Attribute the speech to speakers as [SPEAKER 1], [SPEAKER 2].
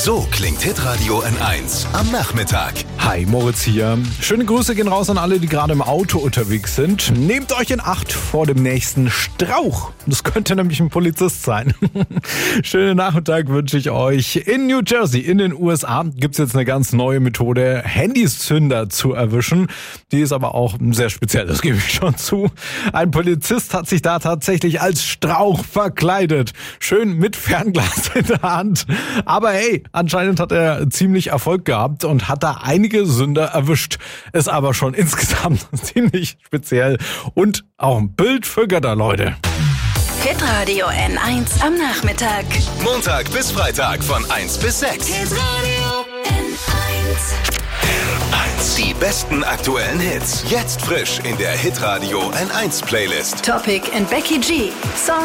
[SPEAKER 1] So klingt Hitradio N1 am Nachmittag.
[SPEAKER 2] Hi, Moritz hier. Schöne Grüße gehen raus an alle, die gerade im Auto unterwegs sind. Nehmt euch in Acht vor dem nächsten Strauch. Das könnte nämlich ein Polizist sein. Schönen Nachmittag wünsche ich euch. In New Jersey, in den USA, gibt's jetzt eine ganz neue Methode, Handyzünder zu erwischen. Die ist aber auch sehr speziell, das gebe ich schon zu. Ein Polizist hat sich da tatsächlich als Strauch verkleidet. Schön mit Fernglas in der Hand. Aber hey, anscheinend hat er ziemlich Erfolg gehabt und hat da einige Sünder erwischt. Ist aber schon insgesamt ziemlich speziell und auch ein Bild für Götter, Leute.
[SPEAKER 3] Hitradio N1 am Nachmittag.
[SPEAKER 1] Montag bis Freitag von 1 bis 6.
[SPEAKER 3] Hitradio N1.
[SPEAKER 1] N1. Die besten aktuellen Hits. Jetzt frisch in der Hitradio N1 Playlist.
[SPEAKER 3] Topic and Becky G. Song